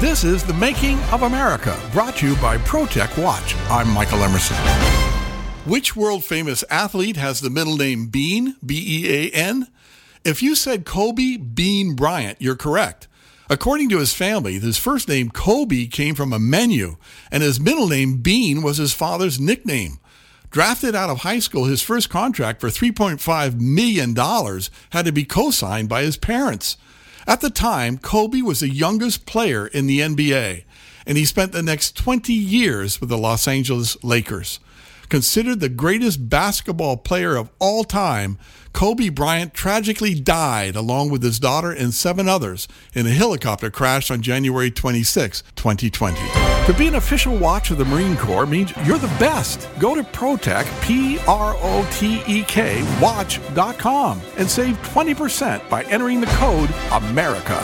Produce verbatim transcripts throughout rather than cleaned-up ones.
This is The Making of America, brought to you by ProTech Watch. I'm Michael Emerson. Which world-famous athlete has the middle name Bean, B E A N? If you said Kobe Bean Bryant, you're correct. According to his family, his first name Kobe came from a menu, and his middle name Bean was his father's nickname. Drafted out of high school, his first contract for three point five million dollars had to be co-signed by his parents. At the time, Kobe was the youngest player in the N B A, and he spent the next twenty years with the Los Angeles Lakers. Considered the greatest basketball player of all time, Kobe Bryant tragically died along with his daughter and seven others in a helicopter crash on January twenty-sixth, twenty twenty. To be an official watch of the Marine Corps means you're the best. Go to ProTech, P R O T E K, watch dot com and save twenty percent by entering the code AMERICA.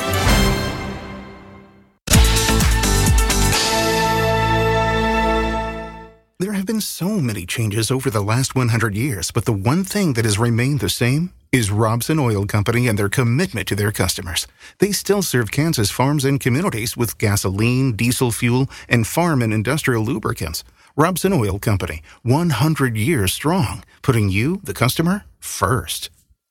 There have been so many changes over the last one hundred years, but the one thing that has remained the same is Robson Oil Company and their commitment to their customers. They still serve Kansas farms and communities with gasoline, diesel fuel, and farm and industrial lubricants. Robson Oil Company, one hundred years strong, putting you, the customer, first.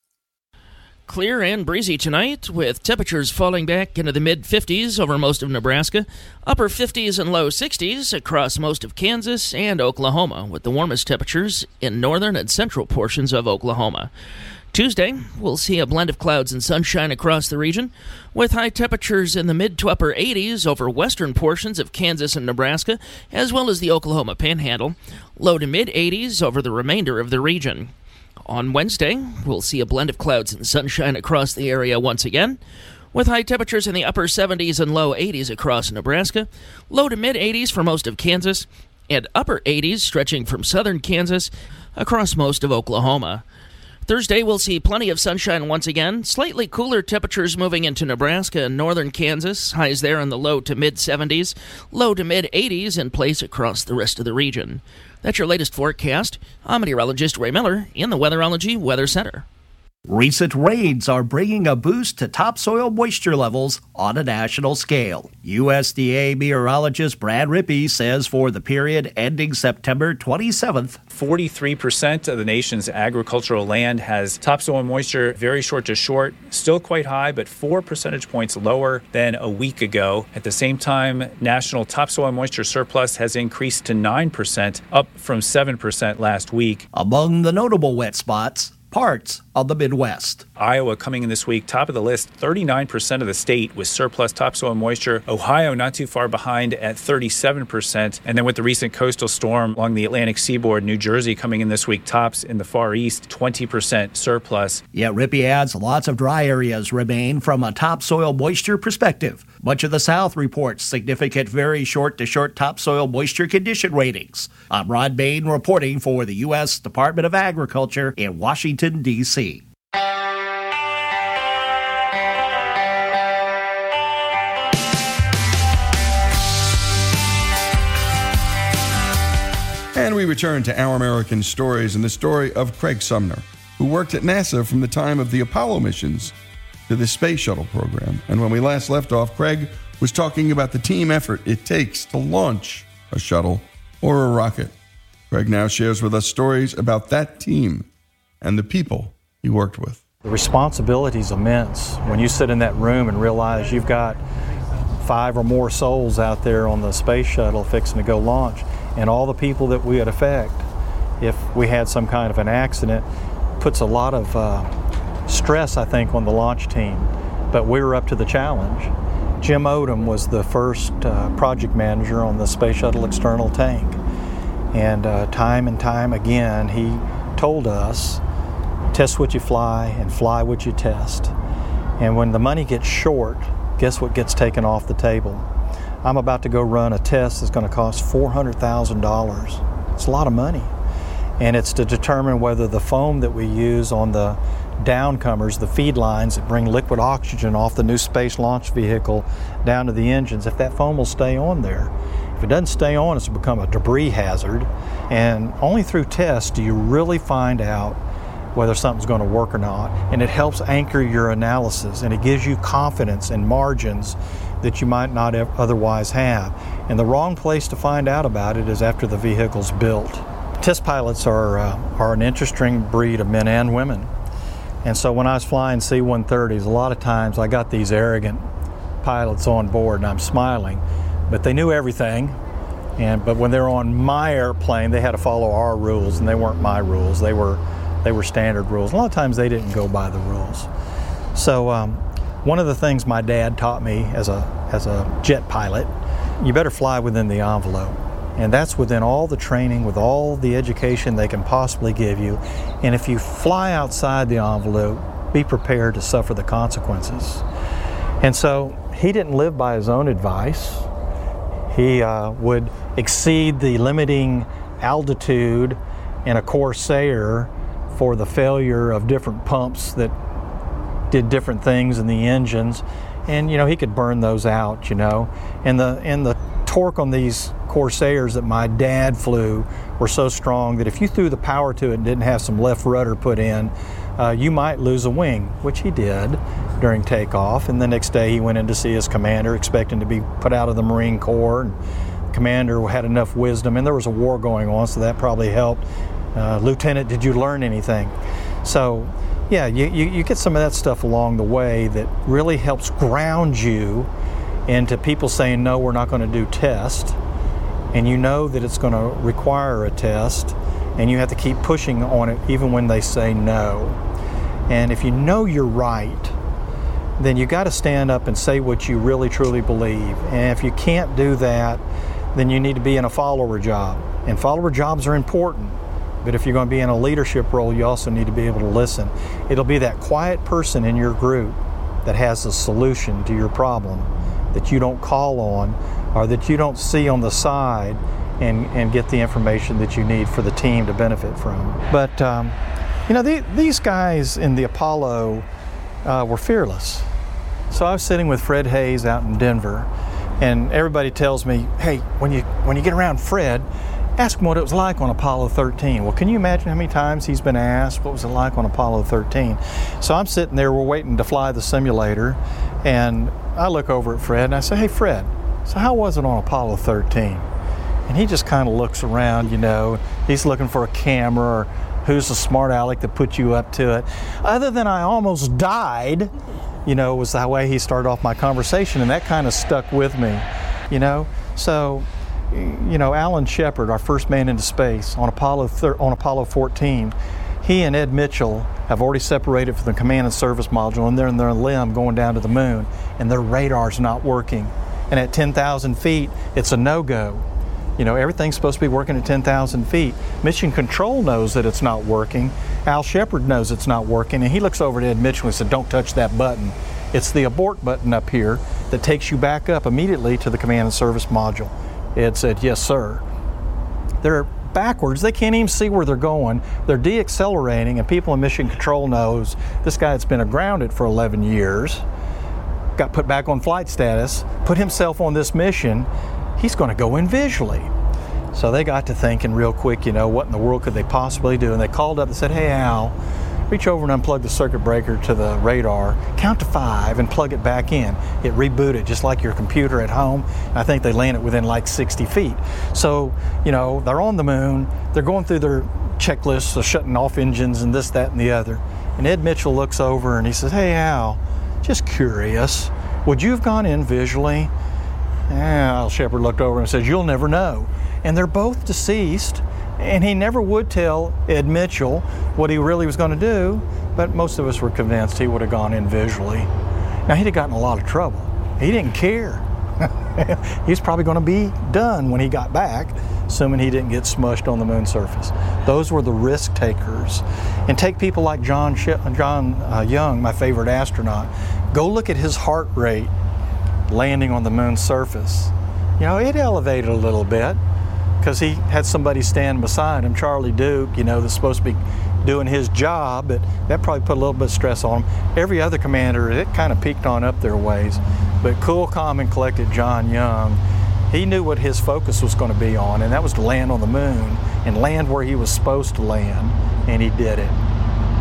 Clear and breezy tonight, with temperatures falling back into the mid-fifties over most of Nebraska, upper fifties and low sixties across most of Kansas and Oklahoma, with the warmest temperatures in northern and central portions of Oklahoma. Tuesday, we'll see a blend of clouds and sunshine across the region, with high temperatures in the mid to upper eighties over western portions of Kansas and Nebraska, as well as the Oklahoma Panhandle, low to mid-eighties over the remainder of the region. On Wednesday, we'll see a blend of clouds and sunshine across the area once again, with high temperatures in the upper seventies and low eighties across Nebraska, low to mid-eighties for most of Kansas, and upper eighties stretching from southern Kansas across most of Oklahoma. Thursday, we'll see plenty of sunshine once again, slightly cooler temperatures moving into Nebraska and northern Kansas, highs there in the low to mid-seventies, low to mid-eighties in place across the rest of the region. That's your latest forecast. I'm meteorologist Ray Miller in the Weatherology Weather Center. Recent rains are bringing a boost to topsoil moisture levels on a national scale. U S D A meteorologist Brad Rippey says for the period ending September twenty-seventh, forty-three percent of the nation's agricultural land has topsoil moisture very short to short, still quite high, but four percentage points lower than a week ago. At the same time, national topsoil moisture surplus has increased to nine percent, up from seven percent last week. Among the notable wet spots, parts of the Midwest. Iowa coming in this week, top of the list, thirty-nine percent of the state with surplus topsoil moisture. Ohio not too far behind at thirty-seven percent. And then with the recent coastal storm along the Atlantic seaboard, New Jersey coming in this week, tops in the Far East, twenty percent surplus. Yet Rippey adds lots of dry areas remain from a topsoil moisture perspective. Much of the South reports significant very short to short topsoil moisture condition ratings. I'm Rod Bain reporting for the U S Department of Agriculture in Washington, D C And we return to Our American Stories and the story of Craig Sumner, who worked at NASA from the time of the Apollo missions to the Space Shuttle program. And when we last left off, Craig was talking about the team effort it takes to launch a shuttle or a rocket. Craig now shares with us stories about that team and the people he worked with. The responsibility is immense when you sit in that room and realize you've got five or more souls out there on the space shuttle fixing to go launch, and all the people that we would affect if we had some kind of an accident puts a lot of uh, stress, I think, on the launch team. But we were up to the challenge. Jim Odom was the first uh, project manager on the Space Shuttle external tank, and uh, time and time again he told us, test what you fly and fly what you test. And when the money gets short, guess what gets taken off the table? I'm about to go run a test that's going to cost four hundred thousand dollars. It's a lot of money. And it's to determine whether the foam that we use on the downcomers, the feed lines that bring liquid oxygen off the new space launch vehicle down to the engines, if that foam will stay on there. If it doesn't stay on, it's become a debris hazard. And only through tests do you really find out whether something's going to work or not. And it helps anchor your analysis, and it gives you confidence and margins that you might not otherwise have. And the wrong place to find out about it is after the vehicle's built. Test pilots are, uh, are an interesting breed of men and women. And so when I was flying C one thirties, a lot of times I got these arrogant pilots on board, and I'm smiling, but they knew everything. And but when they were on my airplane, they had to follow our rules, and they weren't my rules. They were they were standard rules. A lot of times they didn't go by the rules. So um, one of the things my dad taught me as a as a jet pilot, you better fly within the envelope. And that's within all the training, with all the education they can possibly give you. And if you fly outside the envelope, be prepared to suffer the consequences. And so he didn't live by his own advice. He uh, would exceed the limiting altitude in a Corsair for the failure of different pumps that did different things in the engines. And, you know, he could burn those out, you know. And the, and the torque on these Corsairs that my dad flew were so strong that if you threw the power to it and didn't have some left rudder put in, uh, you might lose a wing, which he did during takeoff. And the next day he went in to see his commander, expecting to be put out of the Marine Corps. And the commander had enough wisdom, and there was a war going on, so that probably helped. Uh, Lieutenant, did you learn anything? So, yeah, you, you, you get some of that stuff along the way that really helps ground you into people saying, no, we're not going to do test. And you know that it's going to require a test, and you have to keep pushing on it even when they say no. And if you know you're right, then you got to stand up and say what you really truly believe. And if you can't do that, then you need to be in a follower job. And follower jobs are important, but if you're going to be in a leadership role, you also need to be able to listen. It'll be that quiet person in your group that has a solution to your problem that you don't call on, or that you don't see on the side and, and get the information that you need for the team to benefit from. But, um, you know, the, these guys in the Apollo uh, were fearless. So I was sitting with Fred Hayes out in Denver, and everybody tells me, hey, when you, when you get around Fred, ask him what it was like on Apollo thirteen. Well, can you imagine how many times he's been asked what was it like on Apollo thirteen? So I'm sitting there, we're waiting to fly the simulator, and I look over at Fred and I say, hey, Fred, so how was it on Apollo thirteen? And he just kind of looks around, you know, he's looking for a camera or who's the smart aleck that put you up to it. Other than I almost died, you know, was the way he started off my conversation, and that kind of stuck with me, you know. So, you know, Alan Shepard, our first man into space on Apollo thir- on Apollo fourteen, he and Ed Mitchell have already separated from the command and service module, and they're in their limb going down to the moon, and their radar's not working. And at ten thousand feet, it's a no-go. You know, everything's supposed to be working at ten thousand feet. Mission Control knows that it's not working. Al Shepard knows it's not working, and he looks over at Ed Mitchell and said, don't touch that button. It's the abort button up here that takes you back up immediately to the command and service module. Ed said, yes, sir. They're backwards. They can't even see where they're going. They're deaccelerating, and people in Mission Control knows this guy that's been grounded for eleven years, got put back on flight status, put himself on this mission, he's going to go in visually. So they got to thinking real quick, you know, what in the world could they possibly do? And they called up and said, hey, Al, reach over and unplug the circuit breaker to the radar, count to five and plug it back in. It rebooted just like your computer at home. I think they landed within like sixty feet. So, you know, they're on the moon, they're going through their checklists of shutting off engines and this, that, and the other. And Ed Mitchell looks over and he says, hey, Al, just curious, would you have gone in visually? And Al Shepard looked over and says, you'll never know. And they're both deceased. And he never would tell Ed Mitchell what he really was going to do, but most of us were convinced he would have gone in visually. Now, he'd have gotten a lot of trouble. He didn't care. He's probably going to be done when he got back, assuming he didn't get smushed on the moon surface. Those were the risk takers. And take people like John, Sh- John uh, Young, my favorite astronaut. Go look at his heart rate landing on the moon's surface. You know, it elevated a little bit, because he had somebody stand beside him, Charlie Duke, you know, that's supposed to be doing his job, but that probably put a little bit of stress on him. Every other commander, it kind of peaked on up their ways. But cool, calm, and collected John Young, he knew what his focus was going to be on, and that was to land on the moon and land where he was supposed to land, and he did it.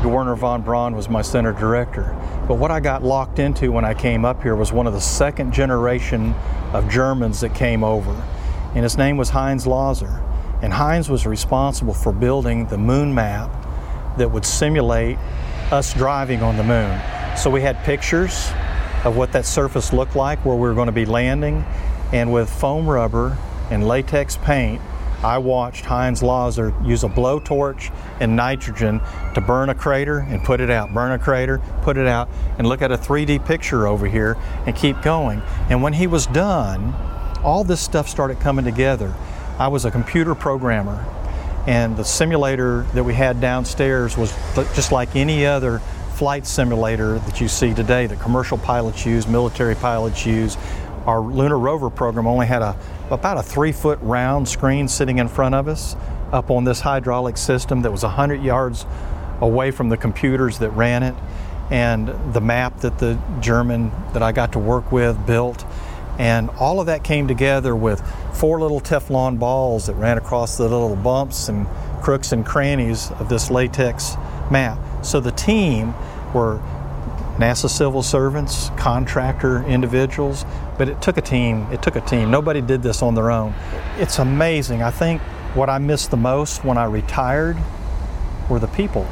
Werner von Braun was my center director. But what I got locked into when I came up here was one of the second generation of Germans that came over. And his name was Heinz Lauser. And Heinz was responsible for building the moon map that would simulate us driving on the moon. So we had pictures of what that surface looked like, where we were going to be landing. And with foam rubber and latex paint, I watched Heinz Lauser use a blowtorch and nitrogen to burn a crater and put it out, burn a crater, put it out, and look at a three D picture over here and keep going. And when he was done, all this stuff started coming together. I was a computer programmer, and the simulator that we had downstairs was just like any other flight simulator that you see today that commercial pilots use, military pilots use. Our lunar rover program only had a about a three foot round screen sitting in front of us up on this hydraulic system that was one hundred yards away from the computers that ran it, and the map that the German that I got to work with built. And all of that came together with four little Teflon balls that ran across the little bumps and crooks and crannies of this latex map. So the team were NASA civil servants, contractor individuals, but it took a team. It took a team. Nobody did this on their own. It's amazing. I think what I missed the most when I retired were the people.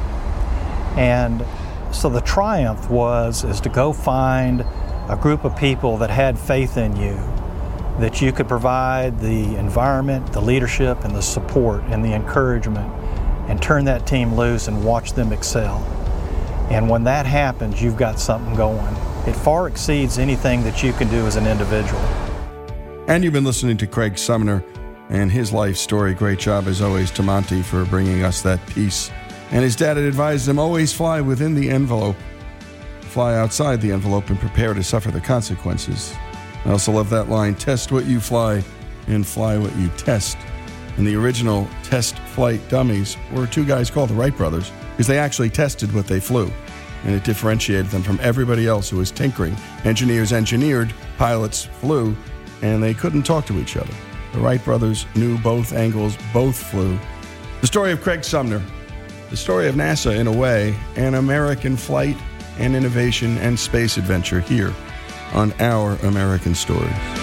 And so the triumph was is to go find a group of people that had faith in you, that you could provide the environment, the leadership, and the support and the encouragement, and turn that team loose and watch them excel. And when that happens, you've got something going. It far exceeds anything that you can do as an individual. And you've been listening to Craig Sumner and his life story. Great job, as always, to Monty for bringing us that piece. And his dad had advised him, always fly within the envelope. Fly outside the envelope and prepare to suffer the consequences. I also love that line, test what you fly and fly what you test. And the original test flight dummies were two guys called the Wright brothers, because they actually tested what they flew. And it differentiated them from everybody else who was tinkering. Engineers engineered, pilots flew, and they couldn't talk to each other. The Wright brothers knew both angles, both flew. The story of Craig Sumner, the story of NASA in a way, and American flight and innovation and space adventure here on Our American Stories.